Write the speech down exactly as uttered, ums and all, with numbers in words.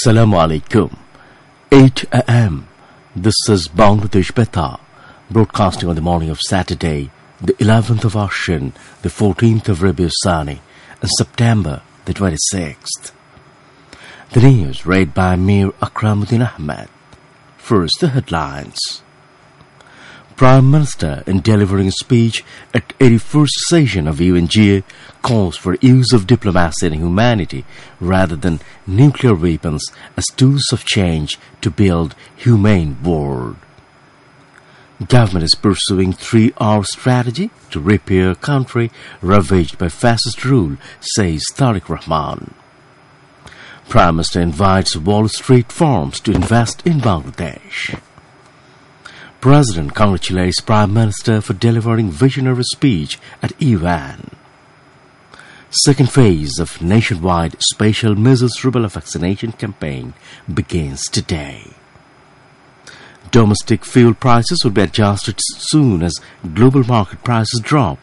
Assalamu alaikum. eight a m This is Bangladesh Betha, broadcasting on the morning of Saturday, the eleventh of Ashin, the fourteenth of Rabiul Sani, and September the twenty-sixth. The news read by Mir Akramuddin Ahmed. First, the headlines. Prime Minister, in delivering a speech at eighty-first session of U N G A, calls for use of diplomacy and humanity rather than nuclear weapons as tools of change to build humane world. Government is pursuing three-hour strategy to repair country ravaged by fascist rule, says Tariq Rahman. Prime Minister invites Wall Street firms to invest in Bangladesh. President congratulates Prime Minister for delivering visionary speech at U N. Second phase of nationwide special measles rubella vaccination campaign begins today. Domestic fuel prices will be adjusted soon as global market prices drop